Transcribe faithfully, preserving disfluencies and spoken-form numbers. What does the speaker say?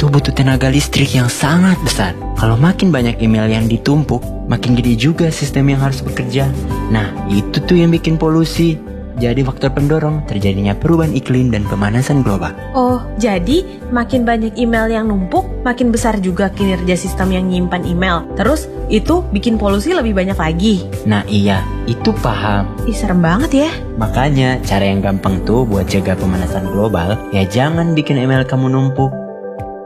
itu butuh tenaga listrik yang sangat besar. Kalau makin banyak email yang ditumpuk, makin gede juga sistem yang harus bekerja. Nah, itu tuh yang bikin polusi. Jadi faktor pendorong terjadinya perubahan iklim dan pemanasan global. Oh, jadi makin banyak email yang numpuk, makin besar juga kinerja sistem yang nyimpan email. Terus itu bikin polusi lebih banyak lagi. Nah iya, itu paham. Ih, serem banget ya. Makanya cara yang gampang tuh buat jaga pemanasan global, ya jangan bikin email kamu numpuk.